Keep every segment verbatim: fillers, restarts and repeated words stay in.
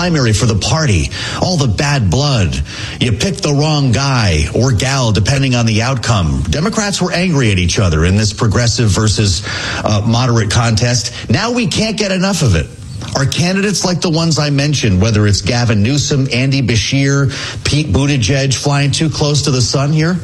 primary for the party, all the bad blood. You picked the wrong guy or gal, depending on the outcome. Democrats were angry at each other in this progressive versus uh, moderate contest. Now we can't get enough of it. Are candidates like the ones I mentioned, whether it's Gavin Newsom, Andy Beshear, Pete Buttigieg, flying too close to the sun here?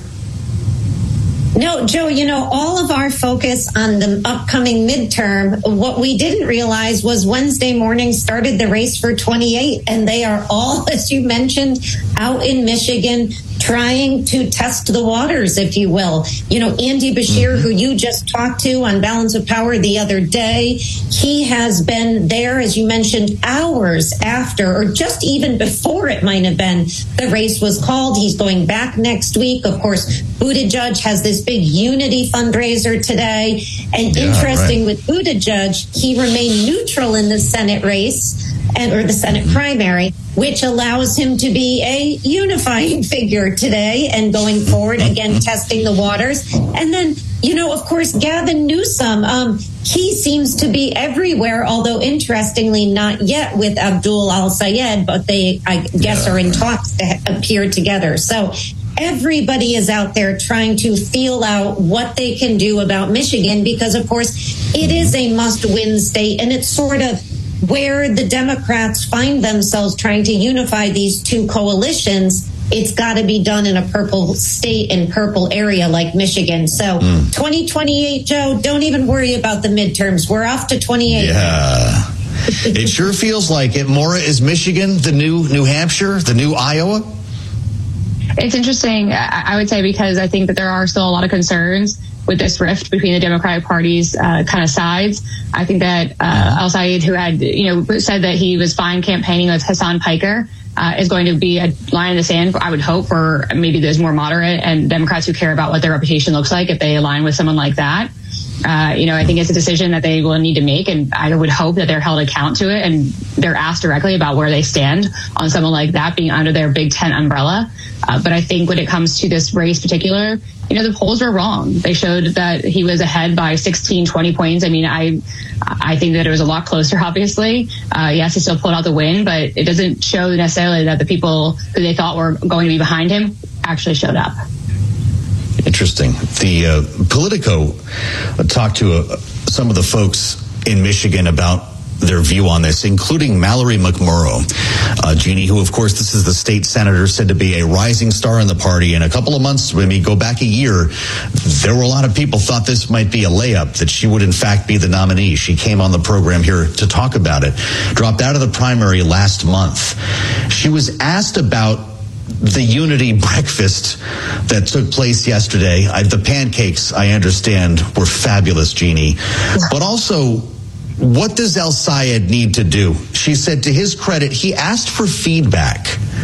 No, Joe, you know, all of our focus on the upcoming midterm, what we didn't realize was Wednesday morning started the race for twenty-eight, and they are all, as you mentioned, out in Michigan trying to test the waters, if you will. You know, Andy Beshear, mm-hmm. who you just talked to on Balance of Power the other day, he has been there, as you mentioned, hours after, or just even before it might have been, the race was called. He's going back next week. Of course, Buttigieg has this big unity fundraiser today. And yeah, interesting right. with Buttigieg, he remained neutral in the Senate race, and or the Senate primary, which allows him to be a unifying figure today and going forward, again, testing the waters. And then, you know, of course, Gavin Newsom, um, he seems to be everywhere, although interestingly not yet with Abdul Al-Sayed, but they, I guess, yeah. are in talks to appear together. So everybody is out there trying to feel out what they can do about Michigan because, of course, it is a must-win state, and it's sort of where the Democrats find themselves trying to unify these two coalitions. It's got to be done in a purple state and purple area like Michigan. So mm. twenty twenty-eight, Joe, don't even worry about the midterms. We're off to twenty-eight. Yeah. It sure feels like it. Maura, is Michigan the new New Hampshire, the new Iowa? It's interesting, I would say, because I think that there are still a lot of concerns with this rift between the Democratic Party's uh, kind of sides. I think that uh, Al-Sayed, who had, you know, said that he was fine campaigning with Hassan Piker, uh, is going to be a line in the sand, I would hope, for maybe those more moderate and Democrats who care about what their reputation looks like if they align with someone like that. Uh, you know, I think it's a decision that they will need to make, and I would hope that they're held account to it and they're asked directly about where they stand on someone like that being under their Big Ten umbrella. Uh, but I think when it comes to this race particular, you know, the polls were wrong. They showed that he was ahead by sixteen, twenty points. I mean, I I think that it was a lot closer, obviously. Uh, yes, he still pulled out the win, but it doesn't show necessarily that the people who they thought were going to be behind him actually showed up. Interesting. The uh, Politico uh, talked to uh, some of the folks in Michigan about their view on this, including Mallory McMurrow, uh, Jeannie, who, of course, this is the state senator said to be a rising star in the party. In a couple of months, when we go back a year, there were a lot of people thought this might be a layup, that she would, in fact, be the nominee. She came on the program here to talk about it. Dropped out of the primary last month. She was asked about the unity breakfast that took place yesterday. I, the pancakes, I understand, were fabulous, Jeannie. But also, what does Al-Sayed need to do? She said, to his credit, he asked for feedback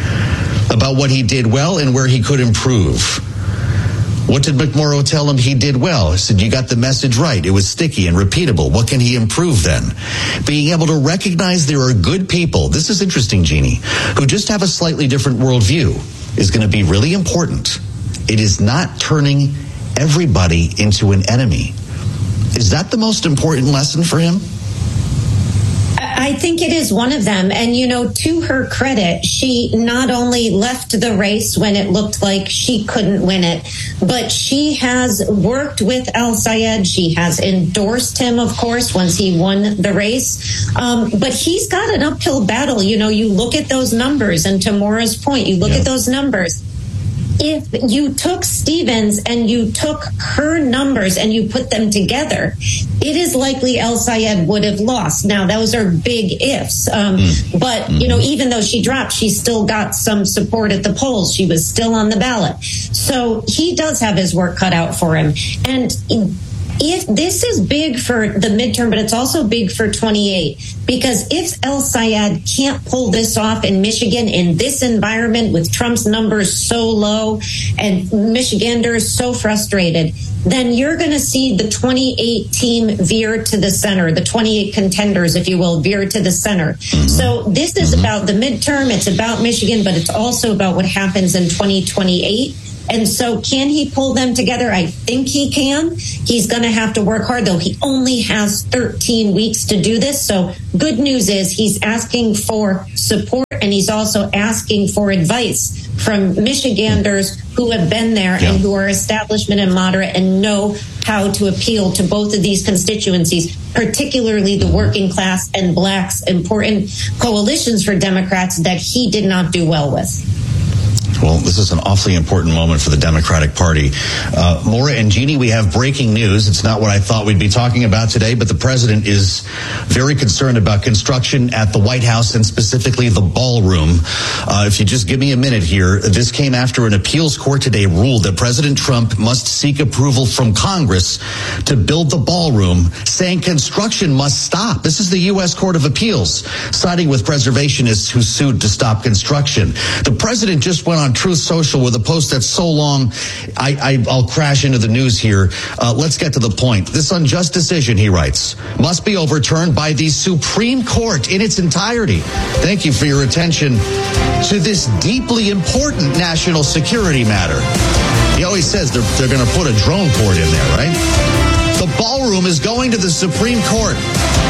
about what he did well and where he could improve. What did McMurrow tell him he did well? He said, you got the message right. It was sticky and repeatable. What can he improve then? Being able to recognize there are good people, this is interesting, Jeannie, who just have a slightly different worldview is going to be really important. It is not turning everybody into an enemy. Is that the most important lesson for him? I think it is one of them. And, you know, to her credit, she not only left the race when it looked like she couldn't win it, but she has worked with Al-Sayed. She has endorsed him, of course, once he won the race. Um, but he's got an uphill battle. You know, you look at those numbers, and to Maura's point, you look yeah. at those numbers. If you took Stevens and you took her numbers and you put them together, it is likely Al-Sayed would have lost. Now, those are big ifs. Um, mm. But, you know, even though she dropped, she still got some support at the polls. She was still on the ballot. So he does have his work cut out for him. And if this is big for the midterm, but it's also big for twenty-eight, because if Al-Sayed can't pull this off in Michigan in this environment with Trump's numbers so low and Michiganders so frustrated, then you're going to see the twenty-eight team veer to the center, the twenty-eight contenders, if you will, veer to the center. Mm-hmm. So this is mm-hmm. about the midterm. It's about Michigan, but it's also about what happens in twenty twenty-eight. And so can he pull them together? I think he can. He's going to have to work hard, though. He only has thirteen weeks to do this. So good news is he's asking for support, and he's also asking for advice from Michiganders who have been there yeah. and who are establishment and moderate and know how to appeal to both of these constituencies, particularly the working class and blacks, important coalitions for Democrats that he did not do well with. Well, this is an awfully important moment for the Democratic Party. Uh, Maura and Jeannie, we have breaking news. It's not what I thought we'd be talking about today, but the president is very concerned about construction at the White House and specifically the ballroom. Uh, if you just give me a minute here, this came after an appeals court today ruled that President Trump must seek approval from Congress to build the ballroom, saying construction must stop. This is the U S Court of Appeals, siding with preservationists who sued to stop construction. The president just went on Truth Social with a post that's so long, I, I, I'll crash into the news here. Uh, let's get to the point. This unjust decision, he writes, must be overturned by the Supreme Court in its entirety. Thank you for your attention to this deeply important national security matter. He always says they're, they're going to put a drone port in there, right? The ballroom is going to the Supreme Court.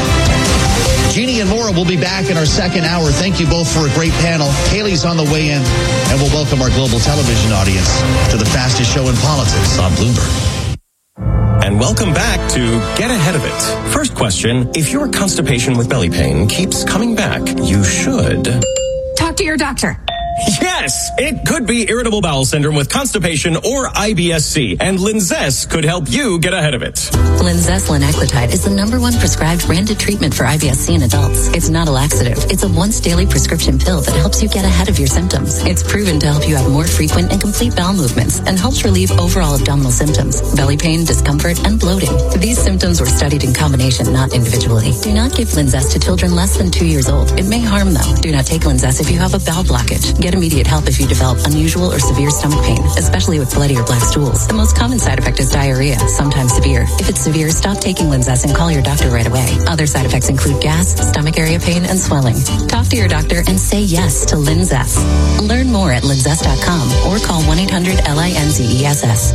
Jeannie and Maura will be back in our second hour. Thank you both for a great panel. Haley's on the way in, and we'll welcome our global television audience to the fastest show in politics on Bloomberg. And welcome back to Get Ahead of It. First question, if your constipation with belly pain keeps coming back, you should talk to your doctor. Yes, it could be irritable bowel syndrome with constipation or I B S C, and Linzess could help you get ahead of it. Linzess linaclotide is the number one prescribed branded treatment for I B S C in adults. It's not a laxative. It's a once daily prescription pill that helps you get ahead of your symptoms. It's proven to help you have more frequent and complete bowel movements and helps relieve overall abdominal symptoms, belly pain, discomfort, and bloating. These symptoms were studied in combination, not individually. Do not give Linzess to children less than two years old. It may harm them. Do not take Linzess if you have a bowel blockage. Get immediate help if you develop unusual or severe stomach pain, especially with bloody or black stools. The most common side effect is diarrhea, sometimes severe. If it's severe, stop taking Linzess and call your doctor right away. Other side effects include gas, stomach area pain, and swelling. Talk to your doctor and say yes to Linzess. Learn more at linzess dot com or call one eight hundred L I N Z E S S.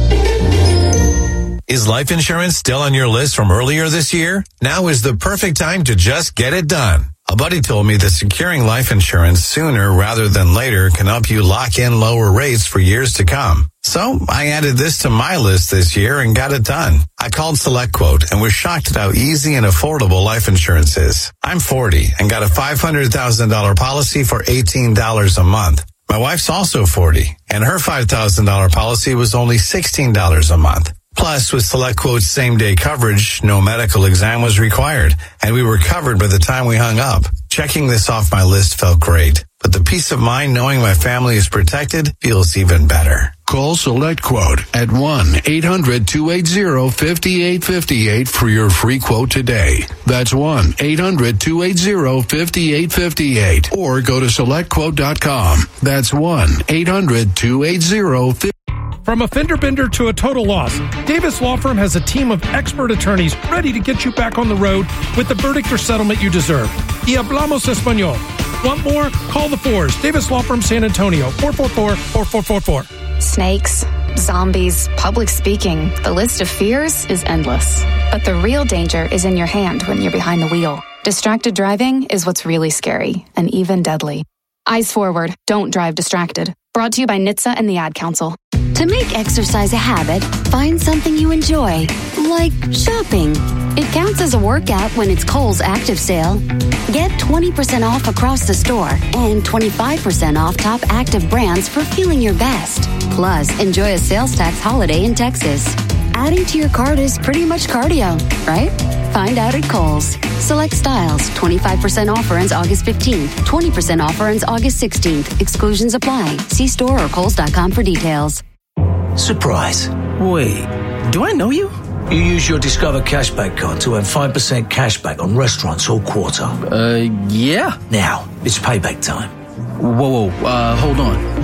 Is life insurance still on your list from earlier this year? Now is the perfect time to just get it done. A buddy told me that securing life insurance sooner rather than later can help you lock in lower rates for years to come. So I added this to my list this year and got it done. I called SelectQuote and was shocked at how easy and affordable life insurance is. I'm forty and got a five hundred thousand dollars policy for eighteen dollars a month. My wife's also forty and her five thousand dollars policy was only sixteen dollars a month. Plus, with SelectQuote's same-day coverage, no medical exam was required, and we were covered by the time we hung up. Checking this off my list felt great, but the peace of mind knowing my family is protected feels even better. Call SelectQuote at one eight hundred two eight zero five eight five eight for your free quote today. That's one eight hundred two eight zero five eight five eight. Or go to select quote dot com. That's one eight hundred two eight zero five eight five eight. From a fender bender to a total loss, Davis Law Firm has a team of expert attorneys ready to get you back on the road with the verdict or settlement you deserve. Y hablamos español. Want more? Call the fours. Davis Law Firm San Antonio, four four four, four four four four. Snakes, zombies, public speaking. The list of fears is endless. But the real danger is in your hand when you're behind the wheel. Distracted driving is what's really scary and even deadly. Eyes forward. Don't drive distracted. Brought to you by N H T S A and the Ad Council. To make exercise a habit, find something you enjoy, like shopping. It counts as a workout when it's Kohl's Active Sale. Get twenty percent off across the store and twenty-five percent off top active brands for feeling your best. Plus, enjoy a sales tax holiday in Texas. Adding to your cart is pretty much cardio, right? Find out at Kohl's. Select styles. twenty-five percent offer ends August fifteenth. twenty percent offer ends August sixteenth. Exclusions apply. See store or kohls dot com for details. Surprise. Wait, do I know you? You use your Discover Cashback card to earn five percent cashback on restaurants all quarter. Uh, yeah. Now, it's payback time. Whoa, whoa, uh, hold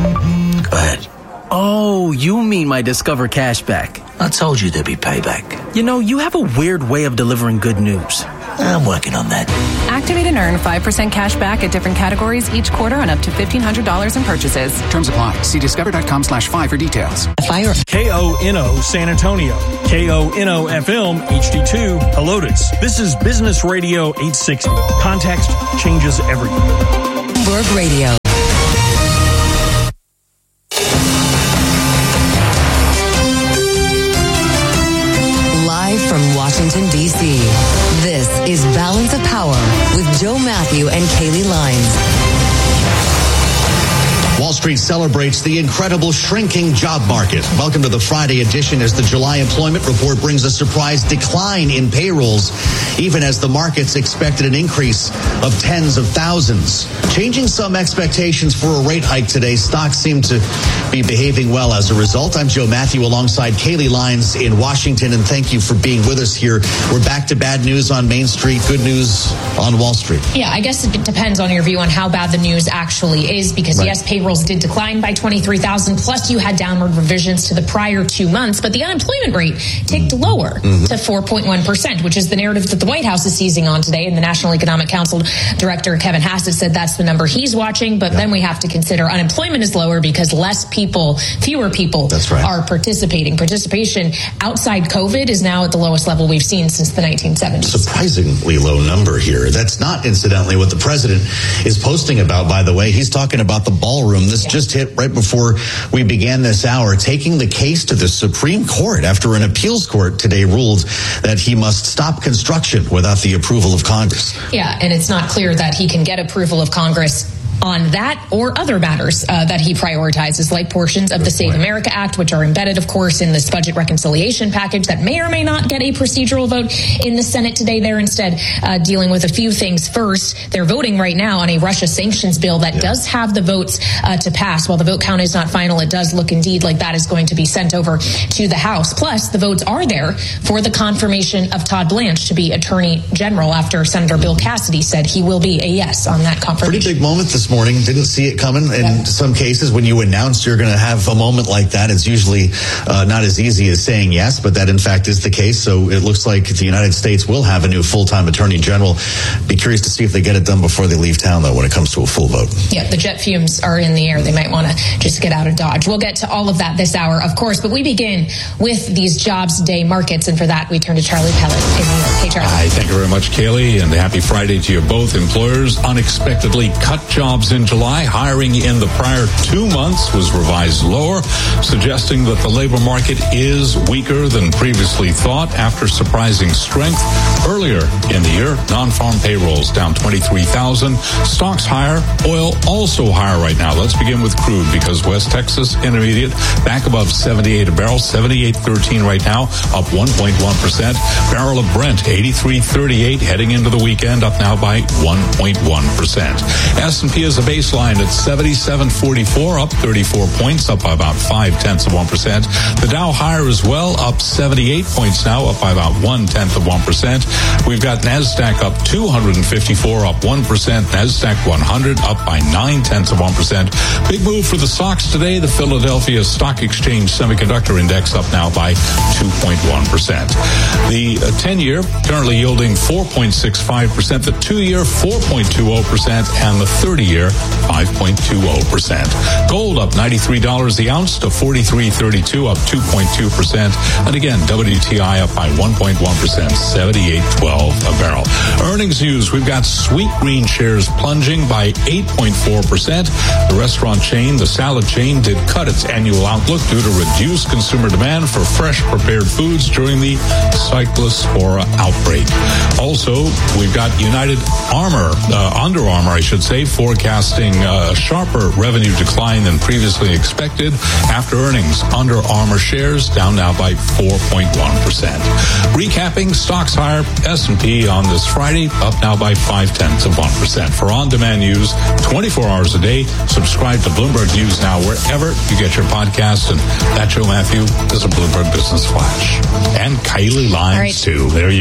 on. Go ahead. Oh, you mean my Discover Cashback. I told you there'd be payback. You know, you have a weird way of delivering good news. I'm working on that. Activate and earn five percent cash back at different categories each quarter on up to fifteen hundred dollars in purchases. Terms apply. See discover.com slash five for details. Fire. K O N O San Antonio. K O N O F M H D two Helotes. This is Business Radio eight sixty. Context changes everything. Bloomberg Radio. Live from Washington, D C, this is Balance of Power with Joe Matthew and Kaylee Lines. Wall Street celebrates the incredible shrinking job market. Welcome to the Friday edition as the July employment report brings a surprise decline in payrolls, even as the markets expected an increase of tens of thousands. Changing some expectations for a rate hike today, stocks seem to be behaving well as a result. I'm Joe Matthew alongside Kaylee Lines in Washington, and thank you for being with us here. We're back to bad news on Main Street, good news on Wall Street. Yeah, I guess it depends on your view on how bad the news actually is, because right. yes, payroll did decline by twenty-three thousand, plus you had downward revisions to the prior two months, but the unemployment rate ticked mm-hmm. lower mm-hmm. to four point one percent, which is the narrative that the White House is seizing on today. And the National Economic Council Director Kevin Hassett said that's the number he's watching. But yeah. then we have to consider unemployment is lower because less people, fewer people that's right. are participating. Participation outside COVID is now at the lowest level we've seen since the nineteen seventies. Surprisingly low number here. That's not incidentally what the president is posting about, by the way. He's talking about the ballroom. This yeah. just hit right before we began this hour, taking the case to the Supreme Court after an appeals court today ruled that he must stop construction without the approval of Congress. Yeah, and it's not clear that he can get approval of Congress on that or other matters uh, that he prioritizes, like portions of the Save America Act, which are embedded, of course, in this budget reconciliation package that may or may not get a procedural vote in the Senate today. They're instead uh, dealing with a few things. First, they're voting right now on a Russia sanctions bill that yeah. does have the votes uh, to pass. While the vote count is not final, it does look indeed like that is going to be sent over to the House. Plus, the votes are there for the confirmation of Todd Blanche to be Attorney General after Senator Bill Cassidy said he will be a yes on that confirmation. Pretty big moment this morning. Didn't see it coming. In yeah. some cases, when you announce you're going to have a moment like that, it's usually uh, not as easy as saying yes, but that in fact is the case. So it looks like the United States will have a new full-time Attorney General. Be curious to see if they get it done before they leave town, though, when it comes to a full vote. Yeah, the jet fumes are in the air. They might want to just get out of Dodge. We'll get to all of that this hour, of course, but we begin with these jobs day markets, and for that, we turn to Charlie Pellet in New York. Hey, Charlie. Hi, thank you very much, Kaylee, and happy Friday to you both. Employers unexpectedly cut jobs in July. Hiring in the prior two months was revised lower, suggesting that the labor market is weaker than previously thought after surprising strength earlier in the year. Non-farm payrolls down twenty-three thousand. Stocks higher. Oil also higher right now. Let's begin with crude because West Texas Intermediate back above seventy-eight a barrel, seventy-eight thirteen right now, up one point one percent. Barrel of Brent, eighty-three thirty-eight heading into the weekend, up now by one point one percent. S and P is a baseline at seventy-seven forty-four, up thirty-four points, up by about five tenths of one percent. The Dow higher as well, up seventy-eight points now, up by about one tenth of one percent. We've got NASDAQ up two hundred fifty-four, up one percent. NASDAQ one hundred up by nine tenths of one percent. Big move for the stocks today. The Philadelphia Stock Exchange Semiconductor Index up now by two point one percent. The ten-year currently yielding four point six five percent. The two-year four point two zero percent, and the thirty-year five point two zero percent. Gold up ninety-three dollars the ounce to forty-three thirty-two, up two point two percent. And again, W T I up by one point one percent, seventy-eight twelve a barrel. Earnings news, we've got Sweet Green shares plunging by eight point four percent. The restaurant chain, the salad chain, did cut its annual outlook due to reduced consumer demand for fresh prepared foods during the Cyclospora outbreak. Also, we've got United Armour, uh, Under Armour, I should say, forecasting a sharper revenue decline than previously expected after earnings. Under Armour shares down now by four point one percent. Recapping, stocks higher, S and P on this Friday up now by five tenths of one percent. For on-demand news, twenty-four hours a day, subscribe to Bloomberg News Now wherever you get your podcasts. And that Joe Matthew is a Bloomberg Business Flash. And Kaylee Lines, right. too. There you go.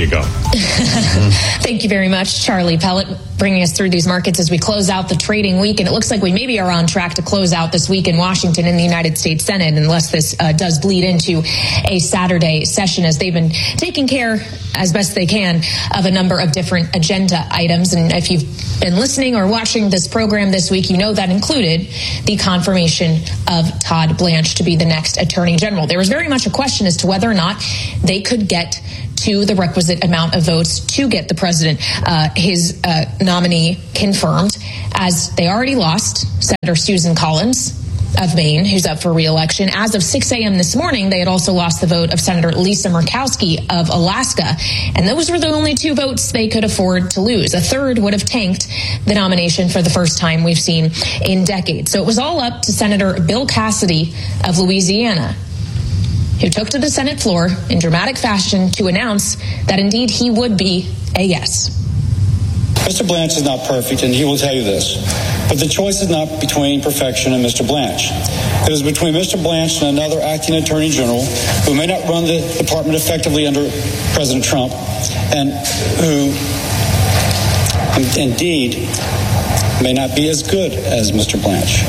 Thank you very much, Charlie Pellet, bringing us through these markets as we close out the trading week. And it looks like we maybe are on track to close out this week in Washington in the United States Senate, unless this uh, does bleed into a Saturday session, as they've been taking care as best they can of a number of different agenda items. And if you've been listening or watching this program this week, you know that included the confirmation of Todd Blanche to be the next Attorney General. There was very much a question as to whether or not they could get to the requisite amount of votes to get the president, uh, his uh, nominee, confirmed, as they already lost Senator Susan Collins of Maine, who's up for re-election. As of six a.m. this morning, they had also lost the vote of Senator Lisa Murkowski of Alaska, and those were the only two votes they could afford to lose. A third would have tanked the nomination for the first time we've seen in decades. So it was all up to Senator Bill Cassidy of Louisiana, who took to the Senate floor in dramatic fashion to announce that indeed he would be a yes. Mister Blanche is not perfect, and he will tell you this. But the choice is not between perfection and Mister Blanche. It is between Mister Blanche and another acting Attorney General who may not run the department effectively under President Trump, and who indeed may not be as good as Mister Blanche.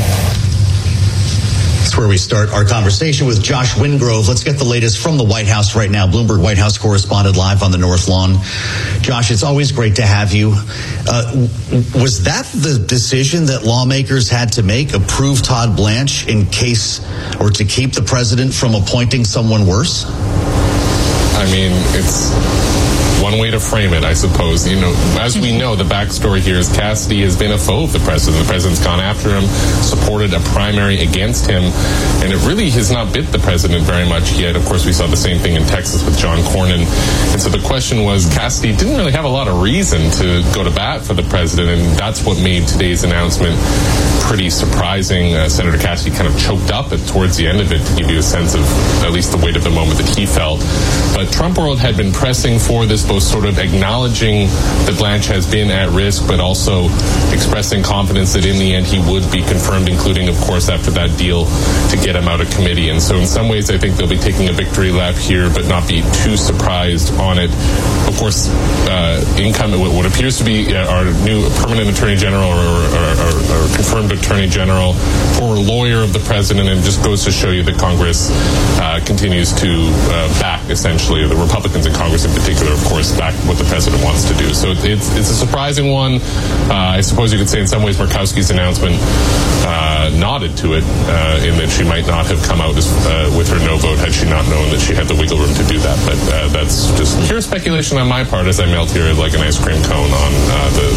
Where we start our conversation with Josh Wingrove. Let's get the latest from the White House right now. Bloomberg White House correspondent live on the North Lawn. Josh, it's always great to have you. Uh, was that the decision that lawmakers had to make, approve Todd Blanche in case, or to keep the president from appointing someone worse? I mean, it's one way to frame it, I suppose. You know, as we know, the backstory here is Cassidy has been a foe of the president. The president's gone after him, supported a primary against him, and it really has not bit the president very much yet. Of course, we saw the same thing in Texas with John Cornyn. And so the question was, Cassidy didn't really have a lot of reason to go to bat for the president, and that's what made today's announcement pretty surprising. Uh, Senator Cassidy kind of choked up at, towards the end of it to give you a sense of at least the weight of the moment that he felt. But Trump world had been pressing for this, both sort of acknowledging that Blanche has been at risk, but also expressing confidence that in the end he would be confirmed, including, of course, after that deal to get him out of committee. And so in some ways, I think they'll be taking a victory lap here, but not be too surprised on it. Of course, uh, income, what appears to be our new permanent Attorney General or, or, or, or confirmed Attorney General, former lawyer of the president, and just goes to show you that Congress uh, continues to uh, back, essentially, the Republicans in Congress in particular, of course, back what the president wants to do. So it's it's a surprising one. Uh, I suppose you could say in some ways Murkowski's announcement uh, nodded to it uh, in that she might not have come out as, uh, with her no vote had she not known that she had the wiggle room to do that. But uh, that's just pure speculation on my part as I melt here like an ice cream cone on uh, the,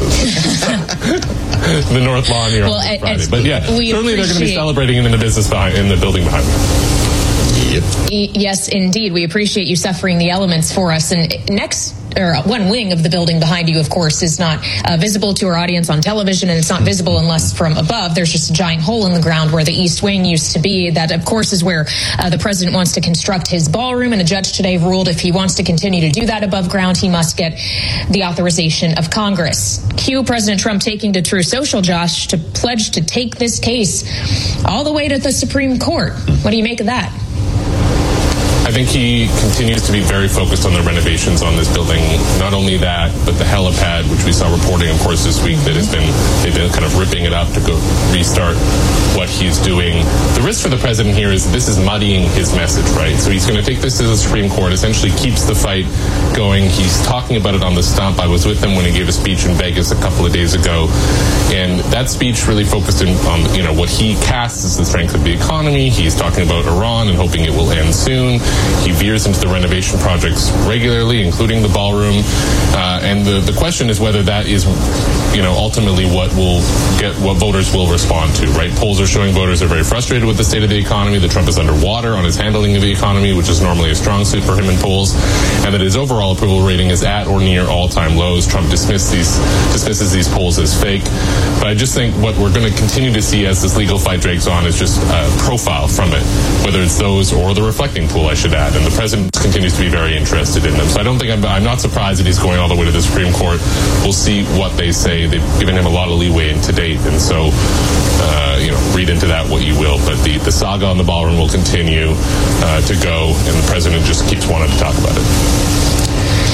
the, the North Lawn here well, on Friday. But yeah, certainly they're going to be celebrating in the business behind, in the building behind me. Yep. Yes, indeed. We appreciate you suffering the elements for us. And next, or one wing of the building behind you, of course, is not uh, visible to our audience on television, and it's not visible unless from above. There's just a giant hole in the ground where the East Wing used to be. That, of course, is where uh, the president wants to construct his ballroom, and a judge today ruled if he wants to continue to do that above ground, he must get the authorization of Congress. Cue President Trump taking to True Social, Josh, to pledge to take this case all the way to the Supreme Court. What do you make of that? I think he continues to be very focused on the renovations on this building. Not only that, but the helipad, which we saw reporting, of course, this week, that has been, they've been kind of ripping it up to go restart what he's doing. The risk for the president here is this is muddying his message, right? So he's going to take this to the Supreme Court, essentially keeps the fight going. He's talking about it on the stump. I was with him when he gave a speech in Vegas a couple of days ago, and that speech really focused in on, you know, what he casts as the strength of the economy. He's talking about Iran and hoping it will end soon. He veers into the renovation projects regularly, including the ballroom. Uh, and the, the question is whether that is, you know, ultimately what will get, what voters will respond to, right? Polls are showing voters are very frustrated with the state of the economy, that Trump is underwater on his handling of the economy, which is normally a strong suit for him in polls, and that his overall approval rating is at or near all-time lows. Trump dismisses these, dismisses these polls as fake. But I just think what we're going to continue to see as this legal fight drags on is just a profile from it, whether it's those or the reflecting pool, I should add. And the president continues to be very interested in them. So I don't think I'm, I'm not surprised that he's going all the way to the Supreme Court. We'll see what they say. They've given him a lot of leeway in to date. And so, uh, you know, read into that what you will. But the, the saga on the ballroom will continue uh, to go, and the president just keeps wanting to talk about it.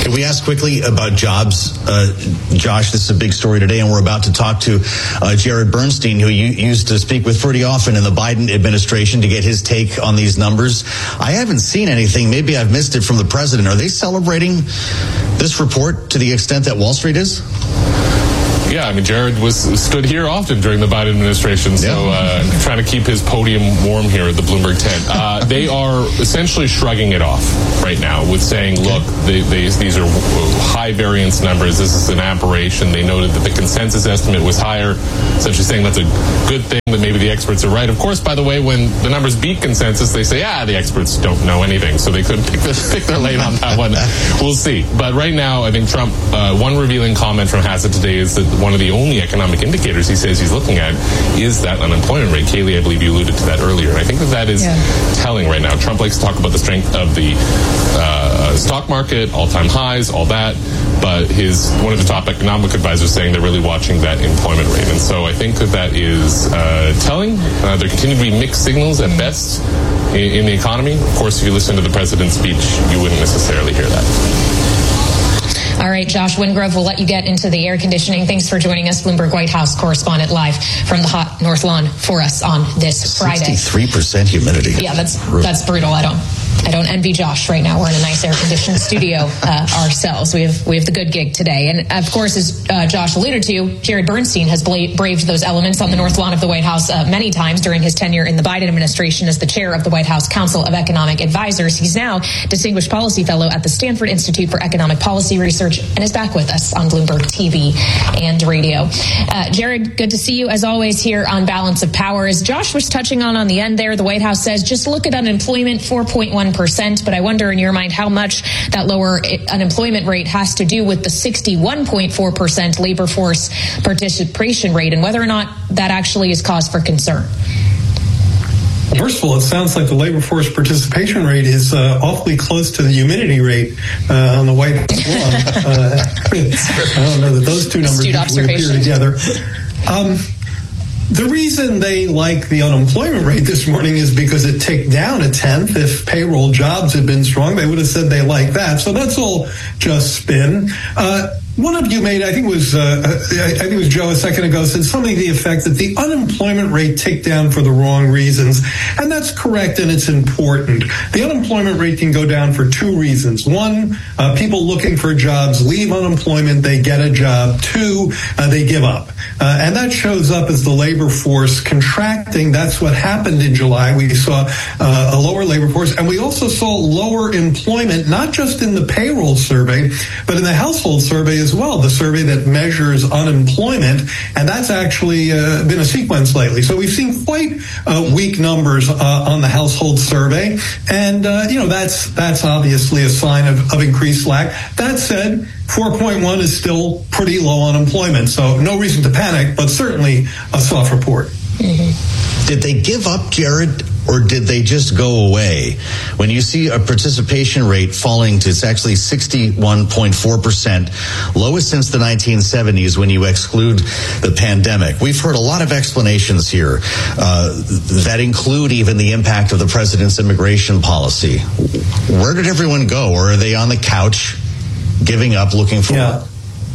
Can we ask quickly about jobs? Uh, Josh, this is a big story today, and we're about to talk to uh, Jared Bernstein, who you used to speak with pretty often in the Biden administration to get his take on these numbers. I haven't seen anything. Maybe I've missed it from the president. Are they celebrating this report to the extent that Wall Street is? Yeah, I mean, Jared was stood here often during the Biden administration, so uh, trying to keep his podium warm here at the Bloomberg tent. Uh, they are essentially shrugging it off right now with saying, look, they, they, these are high variance numbers. This is an aberration. They noted that the consensus estimate was higher, essentially saying that's a good thing, that maybe the experts are right. Of course, by the way, when the numbers beat consensus, they say, ah, the experts don't know anything, so they couldn't pick, the, pick their lane on that one. We'll see. But right now, I think Trump, uh, one revealing comment from Hassett today is that one of the only economic indicators he says he's looking at is that unemployment rate. Kaylee, I believe you alluded to that earlier. And I think that that is yeah. telling right now. Trump likes to talk about the strength of the uh, stock market, all-time highs, all that. But his one of the top economic advisors saying they're really watching that employment rate. And so I think that that is uh, telling. Uh, there continue to be mixed signals at best in, in the economy. Of course, if you listen to the president's speech, you wouldn't necessarily hear that. All right, Josh Wingrove, we'll let you get into the air conditioning. Thanks for joining us, Bloomberg White House correspondent, live from the hot North Lawn for us on this Friday. sixty-three percent humidity. Yeah, that's that's brutal. I don't I don't envy Josh right now. We're in a nice air-conditioned studio uh, ourselves. We have we have the good gig today. And, of course, as uh, Josh alluded to, Jared Bernstein has bla- braved those elements on the North Lawn of the White House uh, many times during his tenure in the Biden administration as the chair of the White House Council of Economic Advisors. He's now Distinguished Policy Fellow at the Stanford Institute for Economic Policy Research and is back with us on Bloomberg T V and radio. Uh, Jared, good to see you, as always, here on Balance of Power. As Josh was touching on on the end there, the White House says just look at unemployment, four point one percent. But I wonder in your mind how much that lower unemployment rate has to do with the sixty-one point four percent labor force participation rate and whether or not that actually is cause for concern. First of all, it sounds like the labor force participation rate is uh, awfully close to the humidity rate uh, on the White House lawn. uh, I don't know that those two numbers usually appear together. Um, The reason they like the unemployment rate this morning is because it ticked down a tenth. If payroll jobs had been strong, they would have said they like that. So that's all just spin. Uh, One of you made, I think it was, uh, I think it was Joe a second ago, said something to the effect that the unemployment rate ticked down for the wrong reasons. And that's correct, and it's important. The unemployment rate can go down for two reasons. One, uh, people looking for jobs leave unemployment, they get a job. Two, uh, they give up. Uh, and that shows up as the labor force contracting. That's what happened in July. We saw uh, a lower labor force, and we also saw lower employment, not just in the payroll survey, but in the household survey as well, the survey that measures unemployment, and that's actually uh, been a sequence lately. So we've seen quite uh, weak numbers uh, on the household survey, and uh, you know that's that's obviously a sign of, of increased slack. That said, four point one is still pretty low unemployment, so no reason to panic, but certainly a soft report. Mm-hmm. Did they give up, Jared, or did they just go away? When you see a participation rate falling to, it's actually sixty-one point four percent, lowest since the nineteen seventies when you exclude the pandemic. We've heard a lot of explanations here uh, that include even the impact of the president's immigration policy. Where did everyone go? Or are they on the couch giving up, looking for yeah.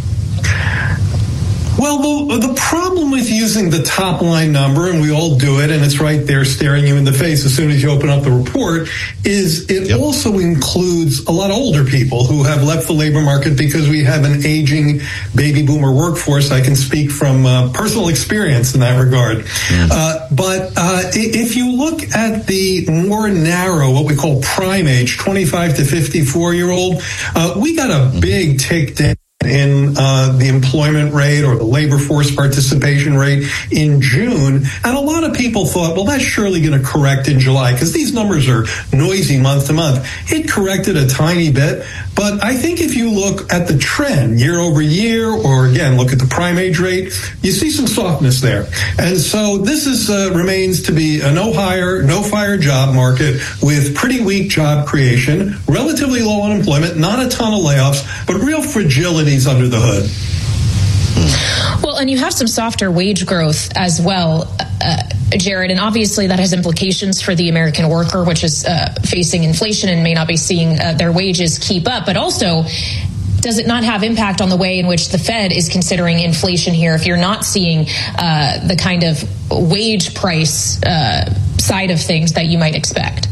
Well, the, the problem with using the top line number, and we all do it, and it's right there staring you in the face as soon as you open up the report, is it yep. also includes a lot of older people who have left the labor market because we have an aging baby boomer workforce. I can speak from uh, personal experience in that regard. Mm. Uh, but uh, if you look at the more narrow, what we call prime age, twenty-five to fifty-four year old, uh, we got a big tick down in uh, the employment rate or the labor force participation rate in June. And a lot of people thought, well, that's surely going to correct in July because these numbers are noisy month to month. It corrected a tiny bit. But I think if you look at the trend year over year, or again, look at the prime age rate, you see some softness there. And so this is uh, remains to be a no hire, no fire job market with pretty weak job creation, relatively low unemployment, not a ton of layoffs, but real fragility under the hood. Well, and you have some softer wage growth as well, uh, Jared, and obviously that has implications for the American worker, which is uh, facing inflation and may not be seeing uh, their wages keep up. But also, does it not have impact on the way in which the Fed is considering inflation here if you're not seeing uh, the kind of wage price uh, side of things that you might expect?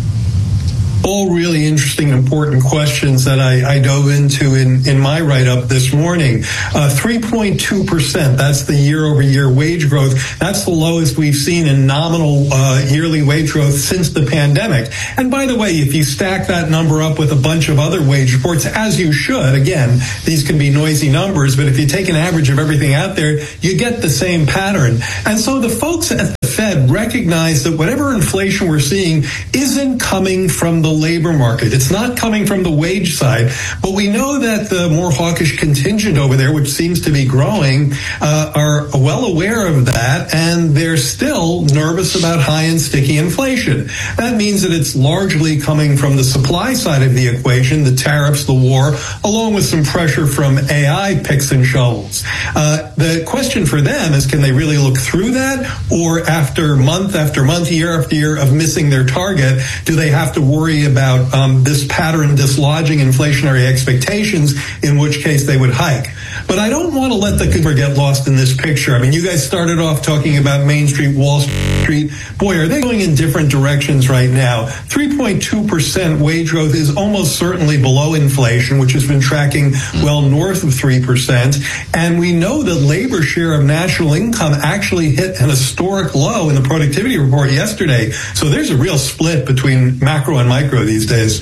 All really interesting, important questions that I, I dove into in, in my write-up this morning. Uh, three point two percent, that's the year-over-year wage growth. That's the lowest we've seen in nominal uh, yearly wage growth since the pandemic. And by the way, if you stack that number up with a bunch of other wage reports, as you should, again, these can be noisy numbers, but if you take an average of everything out there, you get the same pattern. And so the folks at the Fed recognize that whatever inflation we're seeing isn't coming from the labor market. It's not coming from the wage side, but we know that the more hawkish contingent over there, which seems to be growing, uh, are well aware of that, and they're still nervous about high and sticky inflation. That means that it's largely coming from the supply side of the equation, the tariffs, the war, along with some pressure from A I picks and shovels. Uh, the question for them is, can they really look through that, or after month after month, year after year of missing their target, do they have to worry about um, this pattern dislodging inflationary expectations, in which case they would hike? But I don't want to let the consumer get lost in this picture. I mean, you guys started off talking about Main Street, Wall Street. Boy, are they going in different directions right now. three point two percent wage growth is almost certainly below inflation, which has been tracking well north of three percent. And we know that labor share of national income actually hit an historic low in the productivity report yesterday. So there's a real split between macro and micro these days.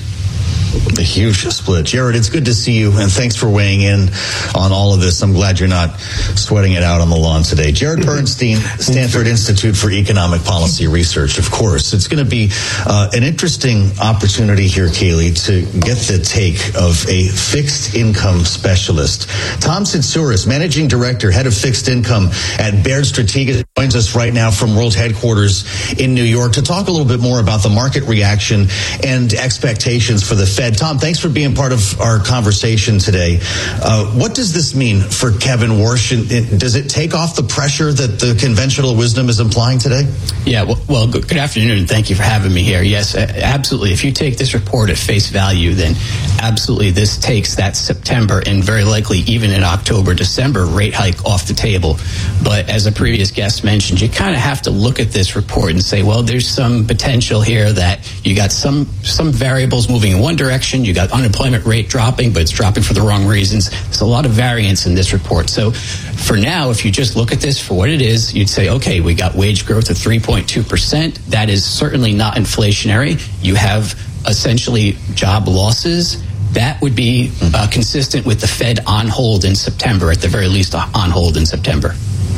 A huge split. Jared, it's good to see you, and thanks for weighing in on all of this. I'm glad you're not sweating it out on the lawn today. Jared Bernstein, Stanford Institute for Economic Policy Research, of course. It's going to be uh, an interesting opportunity here, Kaylee, to get the take of a fixed income specialist. Tom Tsouras, Managing Director, Head of Fixed Income at Baird Strategic, joins us right now from World Headquarters in New York to talk a little bit more about the market reaction and expectations for the Fed. Tom, thanks for being part of our conversation today. Uh, what does this mean for Kevin Warsh? And does it take off the pressure that the conventional wisdom is implying today? Yeah, well, well good, good afternoon, and thank you for having me here. Yes, absolutely. If you take this report at face value, then absolutely this takes that September and very likely even in October, December rate hike off the table. But as a previous guest mentioned, you kind of have to look at this report and say, well, there's some potential here that you got some some variables moving in one direction. You got unemployment rate dropping, but it's dropping for the wrong reasons. There's a lot of variance in this report. So for now, if you just look at this for what it is, you'd say, okay, we got wage growth of three point two percent. That is certainly not inflationary. You have essentially job losses. That would be uh, consistent with the Fed on hold in September, at the very least on hold in September.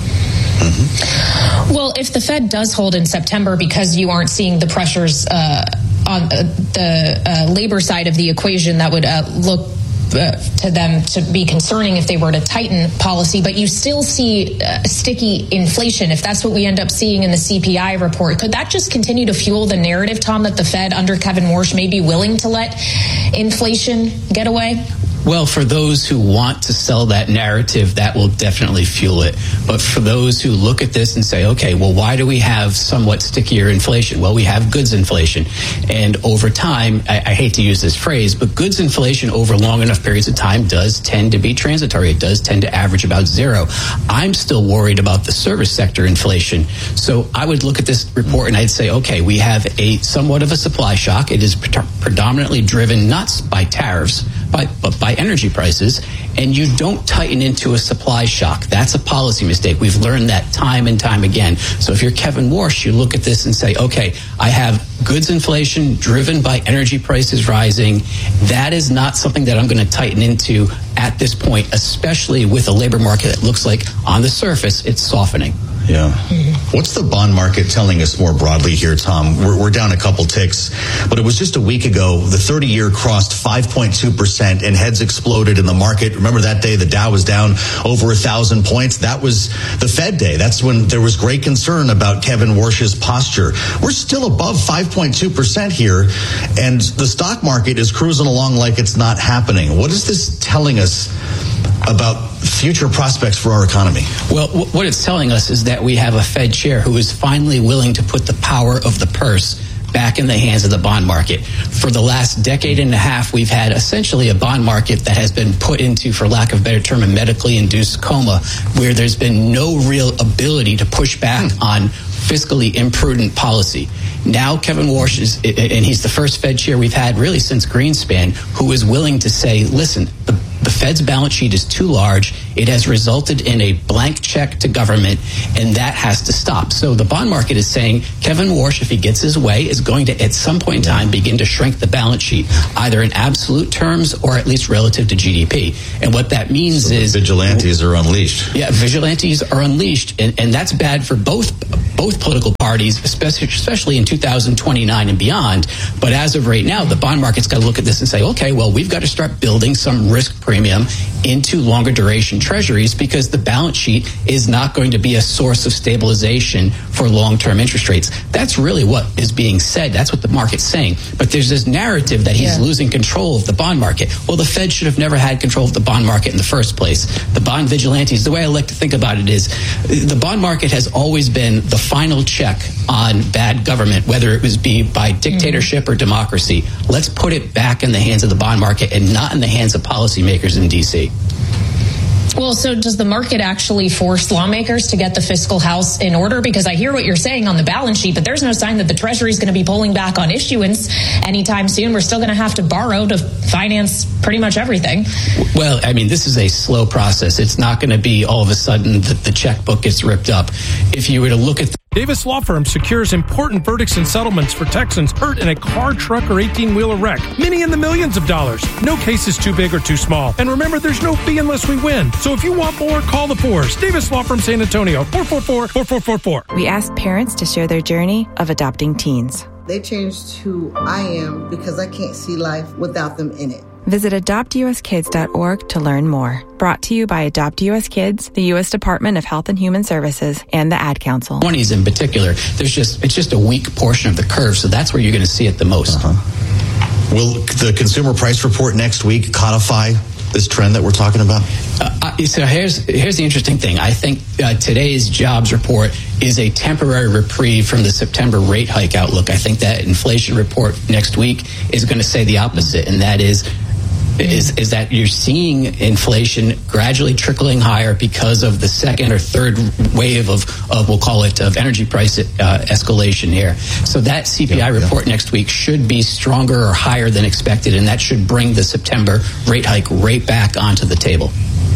Mm-hmm. Well, if the Fed does hold in September because you aren't seeing the pressures uh, on uh, the uh, labor side of the equation that would uh, look uh, to them to be concerning if they were to tighten policy, but you still see uh, sticky inflation, if that's what we end up seeing in the C P I report, could that just continue to fuel the narrative, Tom, that the Fed under Kevin Warsh may be willing to let inflation get away? Well, for those who want to sell that narrative, that will definitely fuel it. But for those who look at this and say, okay, well, why do we have somewhat stickier inflation? Well, we have goods inflation. And over time, I, I hate to use this phrase, but goods inflation over long enough periods of time does tend to be transitory. It does tend to average about zero. I'm still worried about the service sector inflation. So I would look at this report and I'd say, okay, we have a somewhat of a supply shock. It is pre- predominantly driven not by tariffs, by, but by energy prices, and you don't tighten into a supply shock. That's a policy mistake. We've learned that time and time again. So if you're Kevin Warsh, you look at this and say, okay, I have goods inflation driven by energy prices rising. That is not something that I'm going to tighten into at this point, especially with a labor market that looks like on the surface it's softening. Yeah. What's the bond market telling us more broadly here, Tom? We're, we're down a couple ticks, but it was just a week ago, the thirty-year crossed five point two percent and heads exploded in the market. Remember that day the Dow was down over a thousand points? That was the Fed day. That's when there was great concern about Kevin Warsh's posture. We're still above five point two percent here, and the stock market is cruising along like it's not happening. What is this telling us about future prospects for our economy? Well, w- what it's telling us is that we have a Fed chair who is finally willing to put the power of the purse back in the hands of the bond market. For the last decade and a half, we've had essentially a bond market that has been put into, for lack of a better term, a medically induced coma, where there's been no real ability to push back on fiscally imprudent policy. Now Kevin Warsh is, and he's the first Fed chair we've had really since Greenspan, who is willing to say, listen, the, the Fed's balance sheet is too large. It has resulted in a blank check to government, and that has to stop. So the bond market is saying Kevin Warsh, if he gets his way, is going to, at some point in time, begin to shrink the balance sheet, either in absolute terms or at least relative to G D P. And what that means so is... vigilantes are unleashed. Yeah, vigilantes are unleashed, and, and that's bad for both both political parties, especially, especially in two thousand twenty-nine and beyond. But as of right now, the bond market's got to look at this and say, okay, well, we've got to start building some risk premium into longer duration treasuries, because the balance sheet is not going to be a source of stabilization for long-term interest rates. That's really what is being said. That's what the market's saying. But there's this narrative that he's yeah. losing control of the bond market. Well, the Fed should have never had control of the bond market in the first place. The bond vigilantes, the way I like to think about it is, the bond market has always been the final check on bad government, whether it was be by dictatorship mm-hmm. or democracy. Let's put it back in the hands of the bond market and not in the hands of policymakers in D C. Well, so does the market actually force lawmakers to get the fiscal house in order? Because I hear what you're saying on the balance sheet, but there's no sign that the Treasury is going to be pulling back on issuance anytime soon. We're still going to have to borrow to finance pretty much everything. Well, I mean, this is a slow process. It's not going to be all of a sudden that the checkbook gets ripped up. If you were to look at the Davis Law Firm secures important verdicts and settlements for Texans hurt in a car, truck, or eighteen-wheeler wreck. Many in the millions of dollars. No case is too big or too small. And remember, there's no fee unless we win. So if you want more, call the Fours. Davis Law Firm San Antonio, four four four, four four four four. We asked parents to share their journey of adopting teens. They changed who I am because I can't see life without them in it. Visit adopt u s kids dot org to learn more. Brought to you by Adopt U S Kids, the U S Department of Health and Human Services, and the Ad Council. twenties in particular, there's just it's just a weak portion of the curve, so that's where you're going to see it the most. Uh-huh. Will the consumer price report next week codify this trend that we're talking about? Uh, so here's here's the interesting thing. I think uh, today's jobs report is a temporary reprieve from the September rate hike outlook. I think that inflation report next week is going to say the opposite, and that is Is, is that you're seeing inflation gradually trickling higher because of the second or third wave of, of we'll call it, of energy price uh, escalation here. So that C P I yeah, report yeah. next week should be stronger or higher than expected, and that should bring the September rate hike right back onto the table.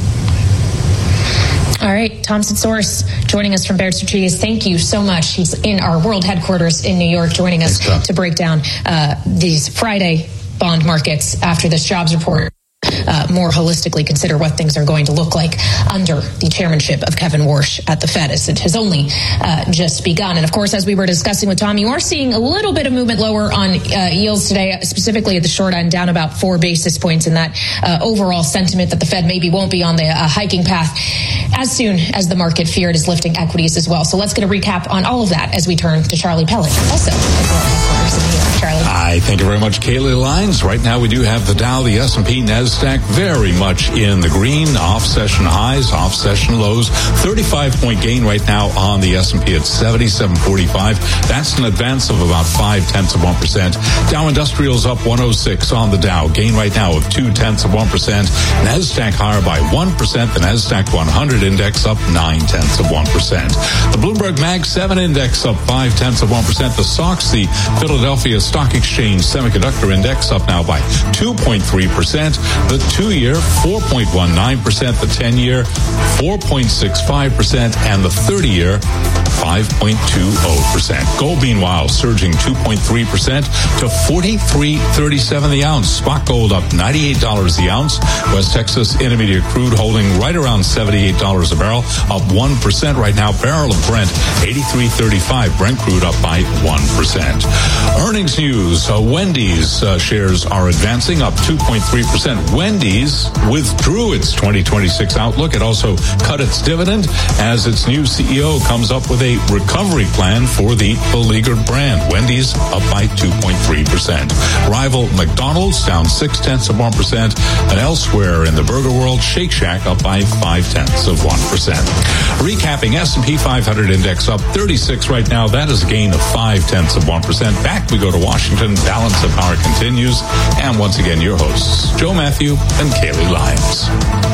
All right, Thompson Source joining us from Baird Strategies. Thank you so much. He's in our world headquarters in New York, joining us Thanks, to break down uh, these Friday bond markets after this jobs report. Uh, more holistically consider what things are going to look like under the chairmanship of Kevin Warsh at the Fed, as it has only uh, just begun. And of course, as we were discussing with Tom, you are seeing a little bit of movement lower on uh, yields today, specifically at the short end, down about four basis points in that uh, overall sentiment that the Fed maybe won't be on the uh, hiking path as soon as the market feared is lifting equities as well. So let's get a recap on all of that as we turn to Charlie Pellet, also at World Headquarters in New York. Charlie. Hi, thank you very much, Kaylee Lines. Right now we do have the Dow, the S and P, NASDAQ very much in the green, off-session highs, off-session lows. thirty-five point gain right now on the S and P at seventy-seven forty-five. That's an advance of about five tenths of one percent. Dow Industrials up one oh six on the Dow, gain right now of two tenths of one percent. NASDAQ higher by one percent. The NASDAQ one hundred index up nine tenths of one percent. The Bloomberg Mag seven index up five tenths of one percent. The S O X, the Philadelphia Stock Exchange Semiconductor Index, up now by two point three percent. The two-year, four point one nine percent. The ten-year, four point six five percent. And the thirty-year, five point two zero percent. Gold, meanwhile, surging two point three percent to forty-three thirty-seven the ounce. Spot gold up ninety-eight dollars the ounce. West Texas Intermediate crude holding right around seventy-eight dollars a barrel, up one percent right now. Barrel of Brent, eighty-three thirty-five. Brent crude up by one percent. Earnings news. Uh, Wendy's uh, shares are advancing, up two point three percent. Wendy's Wendy's withdrew its twenty twenty-six outlook. It also cut its dividend as its new C E O comes up with a recovery plan for the beleaguered brand. Wendy's up by two point three percent. Rival McDonald's down six tenths of one percent. And elsewhere in the burger world, Shake Shack up by five tenths of one percent. Recapping, S and P five hundred index up thirty-six right now. That is a gain of five tenths of one percent. Back we go to Washington. Balance of Power continues. And once again, your hosts, Joe Matthew and Kaylee Lyons.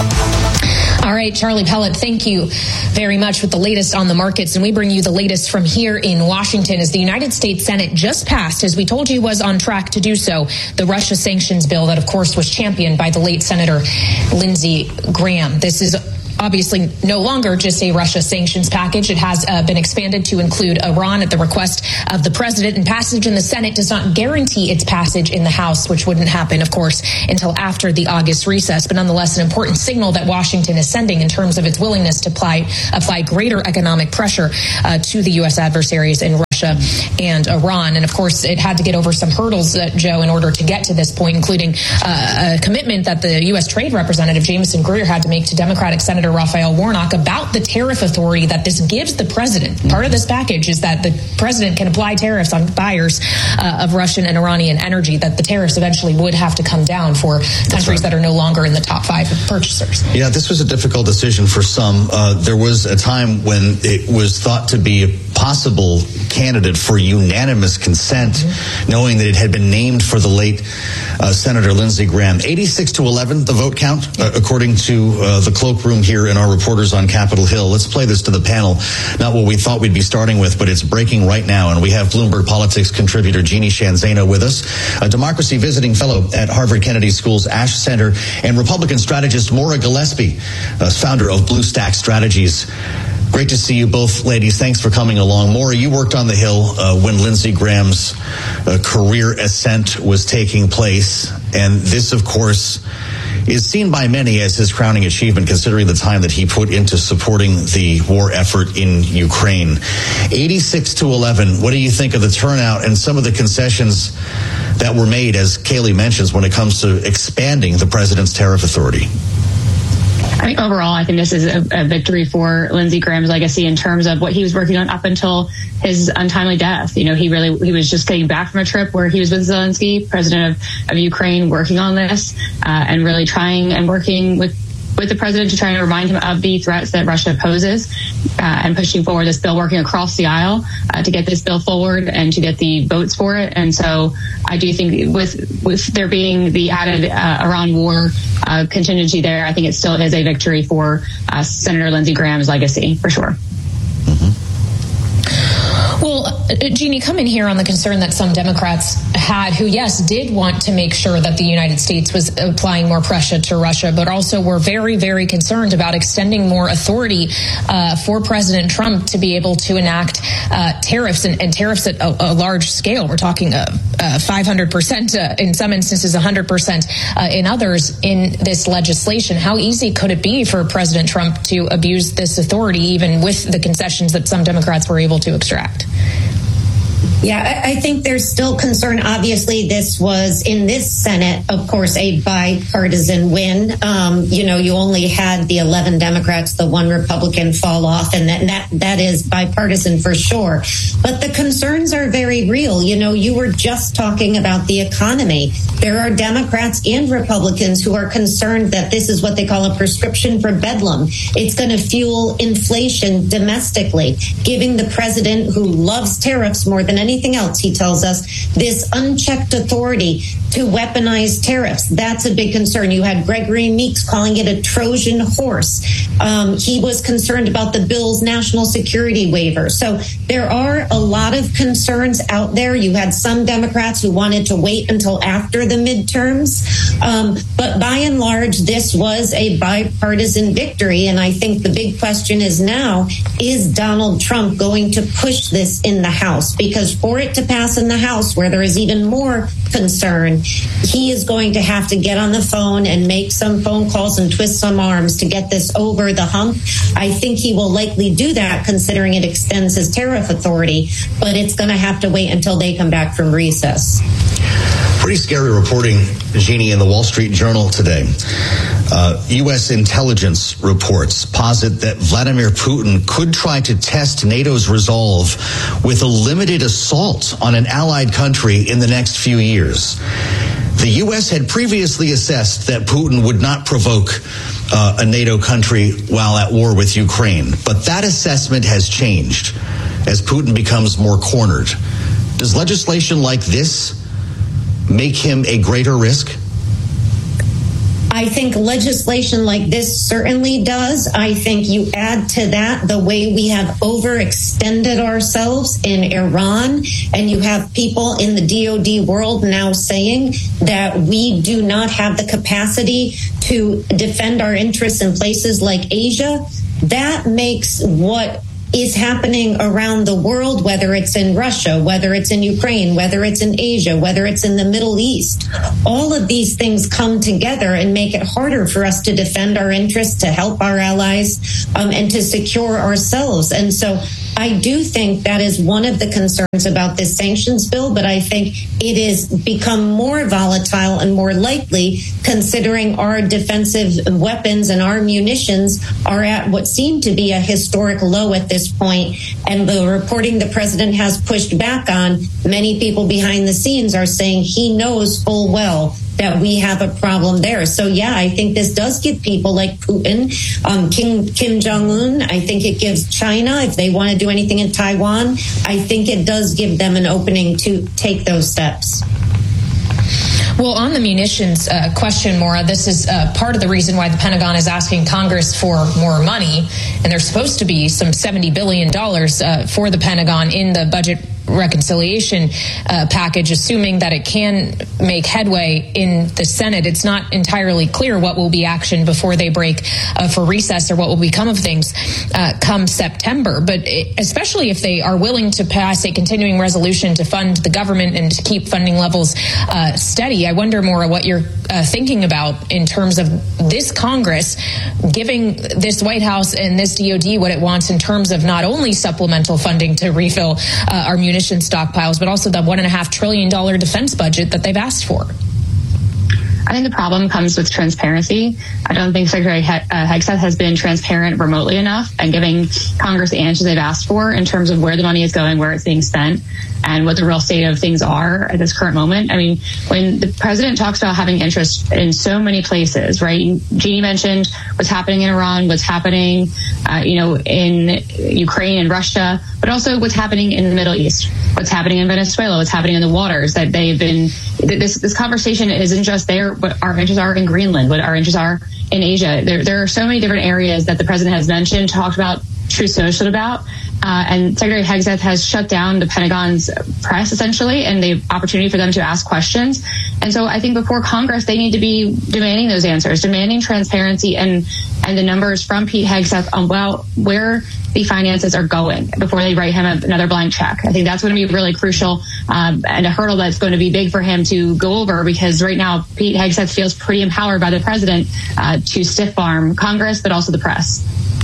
All right, Charlie Pellet, thank you very much with the latest on the markets. And we bring you the latest from here in Washington as the United States Senate just passed, as we told you was on track to do so, the Russia sanctions bill that, of course, was championed by the late Senator Lindsey Graham. This is obviously no longer just a Russia sanctions package. It has uh, been expanded to include Iran at the request of the president, and passage in the Senate does not guarantee its passage in the House, which wouldn't happen, of course, until after the August recess. But nonetheless, an important signal that Washington is sending in terms of its willingness to apply, apply greater economic pressure uh, to the U S adversaries in Russia and Iran. And of course, it had to get over some hurdles, uh, Joe, in order to get to this point, including uh, a commitment that the U S Trade Representative Jameson Greer had to make to Democratic Senator Raphael Warnock about the tariff authority that this gives the president. Part of this package is that the president can apply tariffs on buyers uh, of Russian and Iranian energy, that the tariffs eventually would have to come down for countries right. that are no longer in the top five purchasers. Yeah, this was a difficult decision for some. Uh, there was a time when it was thought to be a possible candidate for unanimous consent, mm-hmm. knowing that it had been named for the late uh, Senator Lindsey Graham. eighty-six to eleven, the vote count, uh, according to uh, the cloakroom here and our reporters on Capitol Hill. Let's play this to the panel. Not what we thought we'd be starting with, but it's breaking right now. And we have Bloomberg Politics contributor Jeannie Sheehan Zaino with us, a democracy visiting fellow at Harvard Kennedy School's Ash Center, and Republican strategist Maura Gillespie, uh, founder of Blue Stack Strategies. Great to see you both, ladies. Thanks for coming along. Maura, you worked on the Hill uh, when Lindsey Graham's uh, career ascent was taking place. And this, of course, is seen by many as his crowning achievement, considering the time that he put into supporting the war effort in Ukraine. eighty-six to eleven, what do you think of the turnout and some of the concessions that were made, as Kaylee mentions, when it comes to expanding the president's tariff authority? I think overall, I think this is a, a victory for Lindsey Graham's legacy in terms of what he was working on up until his untimely death. You know, he really, he was just getting back from a trip where he was with Zelensky, president of, of Ukraine, working on this uh, and really trying and working with with the president to try and remind him of the threats that Russia poses uh, and pushing forward this bill, working across the aisle uh, to get this bill forward and to get the votes for it. And so I do think with with there being the added uh, Iran war uh, contingency there, I think it still is a victory for uh, Senator Lindsey Graham's legacy, for sure. Well, Jeannie, come in here on the concern that some Democrats had who, yes, did want to make sure that the United States was applying more pressure to Russia, but also were very, very concerned about extending more authority uh, for President Trump to be able to enact uh, tariffs and, and tariffs at a, a large scale. We're talking uh, uh, five hundred percent, uh, in some instances one hundred percent uh, in others in this legislation. How easy could it be for President Trump to abuse this authority, even with the concessions that some Democrats were able to extract? Yeah, I, I think there's still concern. Obviously, this was in this Senate, of course, a bipartisan win. Um, you know, you only had the eleven Democrats, the one Republican fall off, and that, that that is bipartisan for sure. But the concerns are very real. You know, you were just talking about the economy. There are Democrats and Republicans who are concerned that this is what they call a prescription for bedlam. It's going to fuel inflation domestically, giving the president, who loves tariffs more than anything else, he tells us, this unchecked authority to weaponize tariffs. That's a big concern. You had Gregory Meeks calling it a Trojan horse. Um, he was concerned about the bill's national security waiver. So there are a lot of concerns out there. You had some Democrats who wanted to wait until after the midterms. Um, but by and large, this was a bipartisan victory. And I think the big question is now, is Donald Trump going to push this in the House? Because for it to pass in the House, where there is even more concern, he is going to have to get on the phone and make some phone calls and twist some arms to get this over the hump. I think he will likely do that, considering it extends his tariff authority, but it's going to have to wait until they come back from recess. Pretty scary reporting, Jeannie, in the Wall Street Journal today. Uh, U S intelligence reports posit that Vladimir Putin could try to test NATO's resolve with a limited assault on an allied country in the next few years. The U S had previously assessed that Putin would not provoke uh, a NATO country while at war with Ukraine, but that assessment has changed as Putin becomes more cornered. Does legislation like this make him a greater risk? I think legislation like this certainly does. I think you add to that the way we have overextended ourselves in Iran, and you have people in the D O D world now saying that we do not have the capacity to defend our interests in places like Asia. That makes what is happening around the world, whether it's in Russia, whether it's in Ukraine, whether it's in Asia, whether it's in the Middle East. All of these things come together and make it harder for us to defend our interests, to help our allies, um, and to secure ourselves. And so I do think that is one of the concerns about this sanctions bill, but I think it has become more volatile and more likely considering our defensive weapons and our munitions are at what seem to be a historic low at this point. And the reporting the president has pushed back on, many people behind the scenes are saying he knows full well that we have a problem there. So, yeah, I think this does give people like Putin, um, Kim, Kim Jong-un. I think it gives China, if they want to do anything in Taiwan, I think it does give them an opening to take those steps. Well, on the munitions uh, question, Maura, this is uh, part of the reason why the Pentagon is asking Congress for more money. And there's supposed to be some seventy billion dollars uh, for the Pentagon in the budget reconciliation uh, package, assuming that it can make headway in the Senate. It's not entirely clear what will be action before they break uh, for recess or what will become of things uh, come September. But it, especially if they are willing to pass a continuing resolution to fund the government and to keep funding levels uh, steady, I wonder, Maura, what you're uh, thinking about in terms of this Congress giving this White House and this D O D what it wants in terms of not only supplemental funding to refill uh, our munitions stockpiles, but also the one and a half trillion dollar defense budget that they've asked for. I think the problem comes with transparency. I don't think Secretary Hegseth has been transparent remotely enough and giving Congress the answers they've asked for in terms of where the money is going, where it's being spent, and what the real state of things are at this current moment. I mean, when the president talks about having interest in so many places, right? Jeannie mentioned what's happening in Iran, what's happening, uh, you know, in Ukraine and Russia, but also what's happening in the Middle East, what's happening in Venezuela, what's happening in the waters that they've been. This this conversation isn't just there. What our interests are in Greenland, what our interests are in Asia. There, there are so many different areas that the president has mentioned, talked about, Truth Social about, uh, and Secretary Hegseth has shut down the Pentagon's press, essentially, and the opportunity for them to ask questions. And so I think before Congress, they need to be demanding those answers, demanding transparency and, and the numbers from Pete Hegseth on, well, where the finances are going before they write him another blank check. I think that's going to be really crucial um, and a hurdle that's going to be big for him to go over, because right now Pete Hegseth feels pretty empowered by the president uh, to stiff arm Congress, but also the press.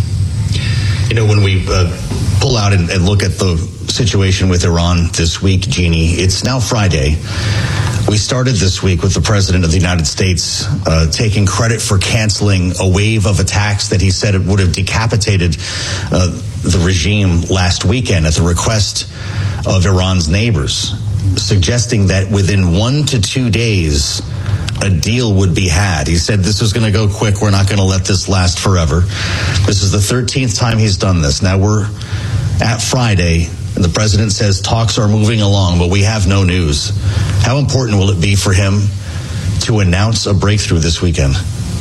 You know, when we uh, pull out and, and look at the situation with Iran this week, Jeannie, it's now Friday. We started this week with the president of the United States uh, taking credit for canceling a wave of attacks that he said it would have decapitated uh, the regime last weekend at the request of Iran's neighbors, suggesting that within one to two days, a deal would be had. He said this was going to go quick. We're not going to let this last forever. This is the thirteenth time he's done this. Now we're at Friday, and the president says talks are moving along, but we have no news. How important will it be for him to announce a breakthrough this weekend?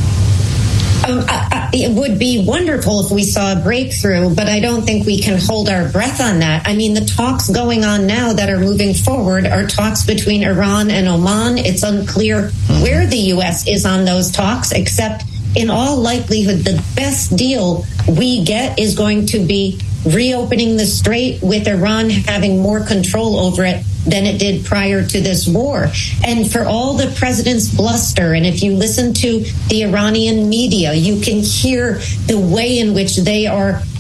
Um, I, I, it would be wonderful if we saw a breakthrough, but I don't think we can hold our breath on that. I mean, the talks going on now that are moving forward are talks between Iran and Oman. It's unclear where the U S is on those talks, except in all likelihood, the best deal we get is going to be reopening the strait with Iran having more control over it than it did prior to this war. And for all the president's bluster, and if you listen to the Iranian media, you can hear the way in which they are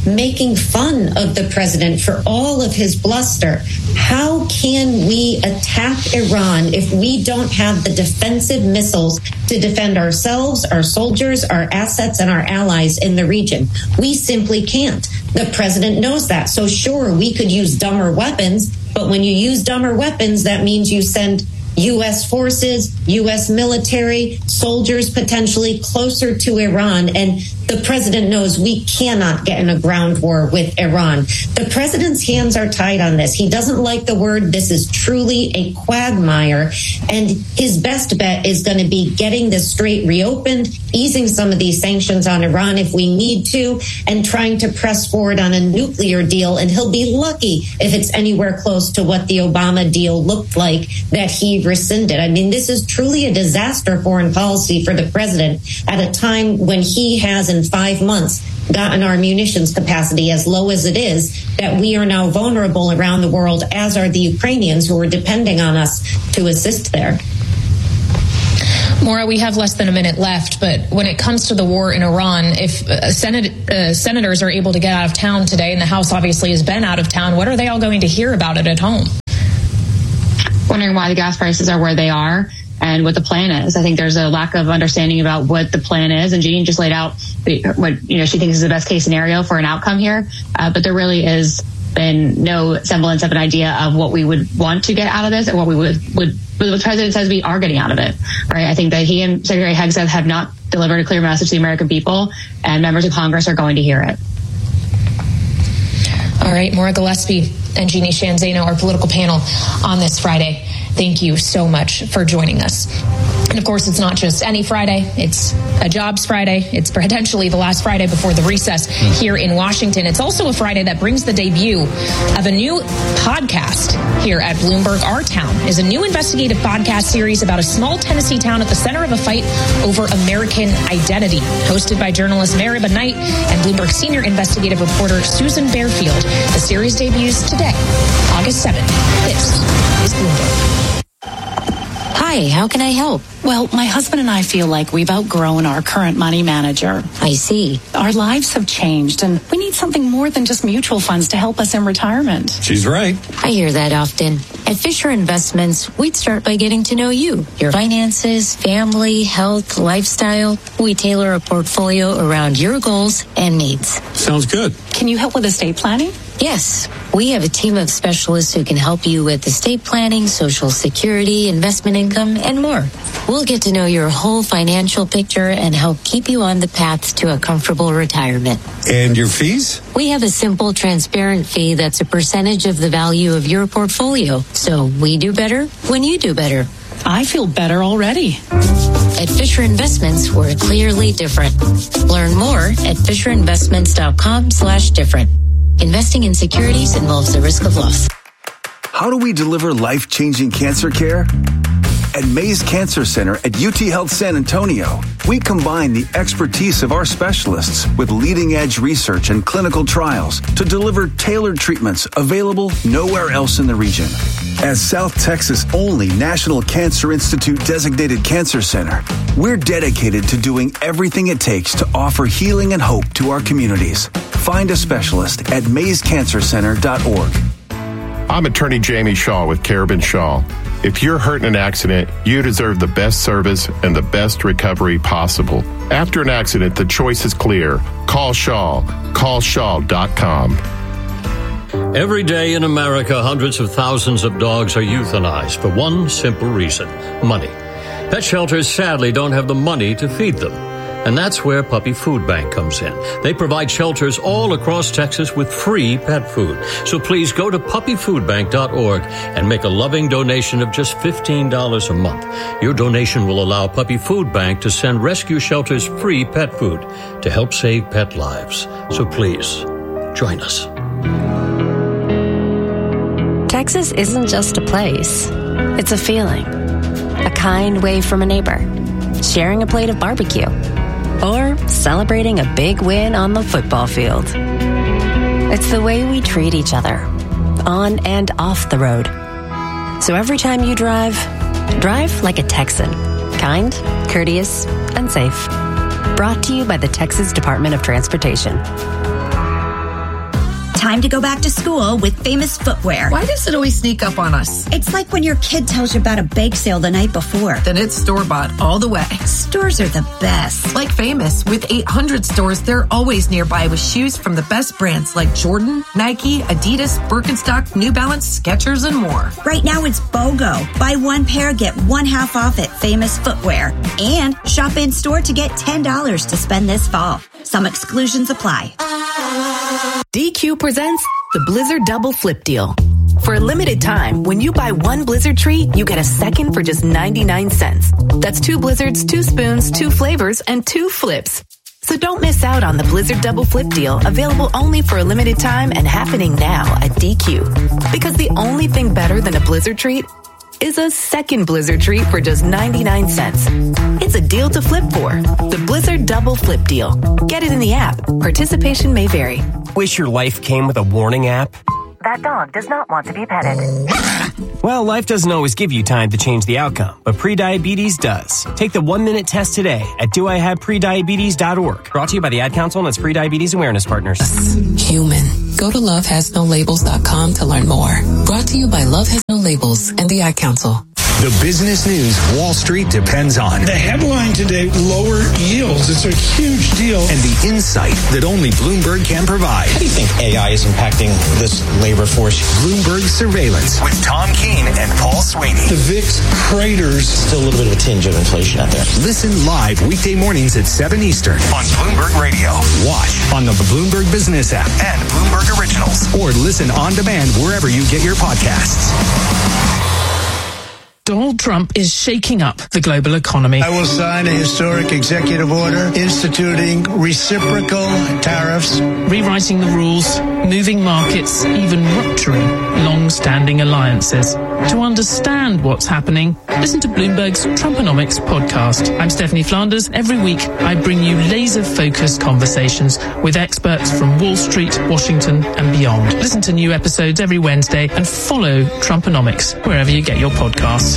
making fun of the president for all of his bluster. How can we attack Iran if we don't have the defensive missiles to defend ourselves, our soldiers, our assets, and our allies in the region? We simply can't. The president knows that. So sure, we could use dumber weapons, but when you use dumber weapons, that means you send U S forces, U S military, soldiers potentially closer to Iran. And the president knows we cannot get in a ground war with Iran. The president's hands are tied on this. He doesn't like the word. This is truly a quagmire. And his best bet is going to be getting the strait reopened, easing some of these sanctions on Iran if we need to, and trying to press forward on a nuclear deal. And he'll be lucky if it's anywhere close to what the Obama deal looked like that he rescinded. I mean, this is truly a disaster foreign policy for the president at a time when he has in five months gotten our munitions capacity as low as it is, that we are now vulnerable around the world, as are the Ukrainians who are depending on us to assist there. Maura, we have less than a minute left, but when it comes to the war in Iran, if uh, Senate, uh, senators are able to get out of town today, and the House obviously has been out of town, what are they all going to hear about it at home? Wondering why the gas prices are where they are and what the plan is. I think there's a lack of understanding about what the plan is, and Jean just laid out what you know she thinks is the best case scenario for an outcome here. Uh, but there really is been no semblance of an idea of what we would want to get out of this, and what we would would what the president says we are getting out of it. Right? I think that he and Secretary Hegseth have not delivered a clear message to the American people, and members of Congress are going to hear it. All right, Maura Gillespie and Jeannie Sheehan Zaino, our political panel on this Friday. Thank you so much for joining us. And of course, it's not just any Friday. It's a jobs Friday. It's potentially the last Friday before the recess here in Washington. It's also a Friday that brings the debut of a new podcast here at Bloomberg. Our Town is a new investigative podcast series about a small Tennessee town at the center of a fight over American identity. Hosted by journalist Meribah Knight and Bloomberg senior investigative reporter Susan Barefield. The series debuts today, August seventh. This is Bloomberg. Hi, how can I help? Well, my husband and I feel like we've outgrown our current money manager. I see. Our lives have changed, and we need something more than just mutual funds to help us in retirement. She's right. I hear that often. At Fisher Investments, we'd start by getting to know you, your finances, family, health, lifestyle. We tailor a portfolio around your goals and needs. Sounds good. Can you help with estate planning? Yes, we have a team of specialists who can help you with estate planning, Social Security, investment income, and more. We'll get to know your whole financial picture and help keep you on the path to a comfortable retirement. And your fees? We have a simple, transparent fee that's a percentage of the value of your portfolio. So we do better when you do better. I feel better already. At Fisher Investments, we're clearly different. Learn more at FisherInvestments.com slash different. Investing in securities involves the risk of loss. How do we deliver life-changing cancer care? At Mays Cancer Center at U T Health San Antonio, we combine the expertise of our specialists with leading-edge research and clinical trials to deliver tailored treatments available nowhere else in the region. As South Texas' only National Cancer Institute designated cancer center, we're dedicated to doing everything it takes to offer healing and hope to our communities. Find a specialist at mays cancer center dot org. I'm attorney Jamie Shaw with Carabin Shaw. If you're hurt in an accident, you deserve the best service and the best recovery possible. After an accident, the choice is clear. Call Shaw. Call shaw dot com. Every day in America, hundreds of thousands of dogs are euthanized for one simple reason: money. Pet shelters sadly don't have the money to feed them. And that's where Puppy Food Bank comes in. They provide shelters all across Texas with free pet food. So please go to puppy food bank dot org and make a loving donation of just fifteen dollars a month. Your donation will allow Puppy Food Bank to send rescue shelters free pet food to help save pet lives. So please, join us. Texas isn't just a place. It's a feeling. A kind wave from a neighbor. Sharing a plate of barbecue. Or celebrating a big win on the football field. It's the way we treat each other, on and off the road. So every time you drive, drive like a Texan. Kind, courteous, and safe. Brought to you by the Texas Department of Transportation. Time to go back to school with Famous Footwear. Why does it always sneak up on us? It's like when your kid tells you about a bake sale the night before. Then it's store-bought all the way. Stores are the best. Like Famous. With eight hundred stores, they're always nearby with shoes from the best brands like Jordan, Nike, Adidas, Birkenstock, New Balance, Skechers, and more. Right now it's BOGO. Buy one pair, get one half off at Famous Footwear. And shop in store to get ten dollars to spend this fall. Some exclusions apply. D Q presents the Blizzard Double Flip Deal. For a limited time, when you buy one Blizzard treat, you get a second for just ninety-nine cents. That's two Blizzards, two spoons, two flavors, and two flips. So don't miss out on the Blizzard Double Flip Deal, available only for a limited time and happening now at D Q. Because the only thing better than a Blizzard treat is a second Blizzard treat for just ninety-nine cents. It's a deal to flip for. The Blizzard Double Flip Deal. Get it in the app. Participation may vary. Wish your life came with a warning app? That dog does not want to be petted. Well, life doesn't always give you time to change the outcome, but prediabetes does. Take the one-minute test today at do I have prediabetes dot org. Brought to you by the Ad Council and its Prediabetes Awareness Partners. Human. Go to love has no labels dot com to learn more. Brought to you by Love Has No Labels and the Ad Council. The business news Wall Street depends on. The headline today, lower yields. It's a huge deal. And the insight that only Bloomberg can provide. How do you think A I is impacting this labor force? Bloomberg Surveillance with Tom Keene and Paul Sweeney. The V I X craters. Still a little bit of a tinge of inflation out there. Listen live weekday mornings at seven Eastern on Bloomberg Radio. Watch on the Bloomberg Business app and Bloomberg Originals. Or listen on demand wherever you get your podcasts. Donald Trump is shaking up the global economy. I will sign a historic executive order instituting reciprocal tariffs, rewriting the rules, moving markets, even rupturing long-standing alliances. To understand what's happening, listen to Bloomberg's Trumponomics podcast. I'm Stephanie Flanders. Every week, I bring you laser-focused conversations with experts from Wall Street, Washington, and beyond. Listen to new episodes every Wednesday and follow Trumponomics wherever you get your podcasts.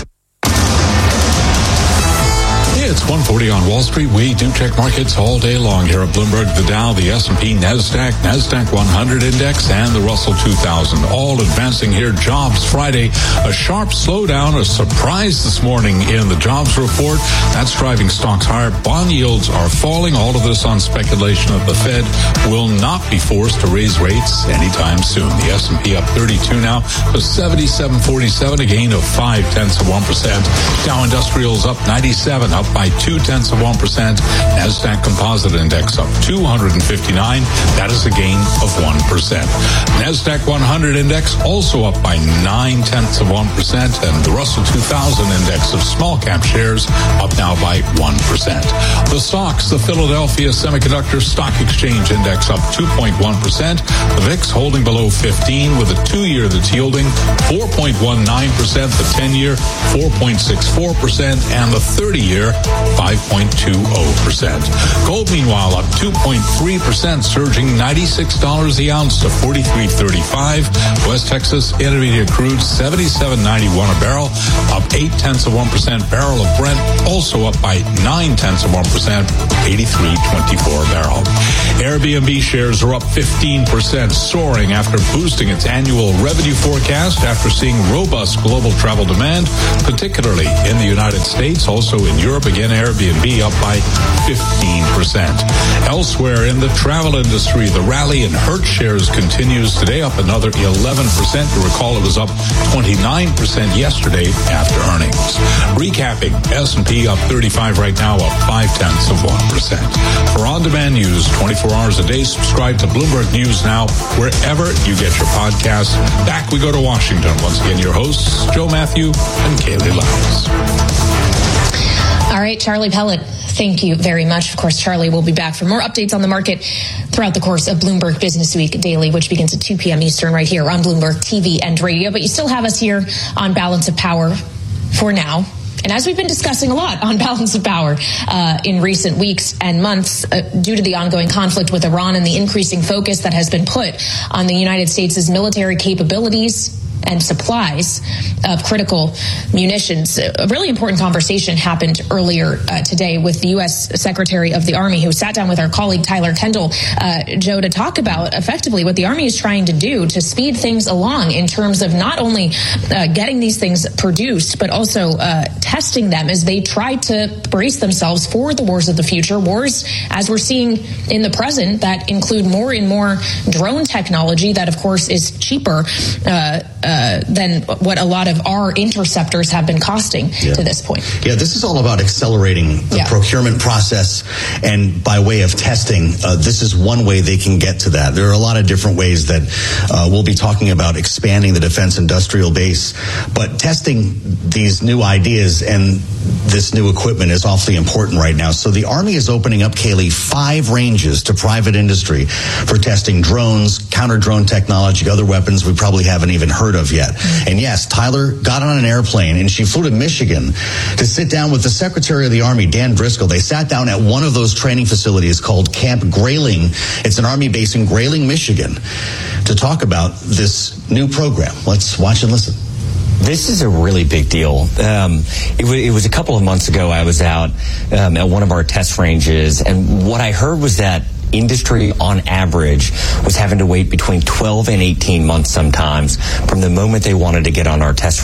It's one forty on Wall Street. We do check markets all day long here at Bloomberg. The Dow, the S and P, NASDAQ, NASDAQ one hundred Index, and the Russell two thousand. All advancing here. Jobs Friday. A sharp slowdown, a surprise this morning in the jobs report. That's driving stocks higher. Bond yields are falling. All of this on speculation that the Fed will not be forced to raise rates anytime soon. The S and P up thirty-two now to seventy-seven forty-seven, a gain of five tenths of one percent. Dow Industrials up ninety-seven, up by two tenths of one percent. NASDAQ Composite Index up two hundred fifty-nine. That is a gain of one percent. NASDAQ one hundred Index also up by nine tenths of one percent. And the Russell two thousand Index of small cap shares up now by one percent. The stocks, the Philadelphia Semiconductor Stock Exchange Index up two point one percent. The V I X holding below fifteen with a two-year that's yielding four point one nine percent. The ten-year four point six four percent. And the thirty-year five point two zero percent. Gold, meanwhile, up two point three percent, surging ninety-six dollars the ounce to forty-three thirty-five. West Texas Intermediate crude seventy-seven ninety-one a barrel, up eight tenths of one percent. Barrel of Brent also up by nine tenths of one percent, eighty-three twenty-four a barrel. Airbnb shares are up fifteen percent, soaring after boosting its annual revenue forecast after seeing robust global travel demand, particularly in the United States, also in Europe. Again, Airbnb up by fifteen percent. Elsewhere in the travel industry, the rally in Hertz shares continues today, up another eleven percent. You recall it was up twenty-nine percent yesterday after earnings. Recapping, S and P up thirty-five right now, up five tenths of one percent. For on-demand news twenty-four hours a day, subscribe to Bloomberg News Now wherever you get your podcasts. Back we go to Washington. Once again, your hosts, Joe Matthew and Kaylee Lowndes. All right, Charlie Pellet, thank you very much. Of course, Charlie will be back for more updates on the market throughout the course of Bloomberg Business Week Daily, which begins at two p.m. Eastern right here on Bloomberg T V and radio. But you still have us here on Balance of Power for now. And as we've been discussing a lot on Balance of Power uh, in recent weeks and months, uh, due to the ongoing conflict with Iran and the increasing focus that has been put on the United States' military capabilities and supplies of critical munitions. A really important conversation happened earlier uh, today with the U S Secretary of the Army, who sat down with our colleague Tyler Kendall, uh, Joe, to talk about effectively what the Army is trying to do to speed things along in terms of not only uh, getting these things produced, but also uh, testing them as they try to brace themselves for the wars of the future, wars, as we're seeing in the present, that include more and more drone technology that, of course, is cheaper uh, uh, than what a lot of our interceptors have been costing yeah. to this point. Yeah, this is all about accelerating the yeah. procurement process, and by way of testing, uh, this is one way they can get to that. There are a lot of different ways that uh, we'll be talking about expanding the defense industrial base, but testing these new ideas and this new equipment is awfully important right now. So the Army is opening up, Kaylee, five ranges to private industry for testing drones, counter-drone technology, other weapons we probably haven't even heard of yet. Mm-hmm. And yes, Tyler got on an airplane and she flew to Michigan to sit down with the Secretary of the Army, Dan Driscoll. They sat down at one of those training facilities called Camp Grayling. It's an Army base in Grayling, Michigan, to talk about this new program. Let's watch and listen. This is a really big deal. Um, it, w- it was a couple of months ago I was out um, at one of our test ranges, and what I heard was that industry on average was having to wait between twelve and eighteen months sometimes from the moment they wanted to get on our test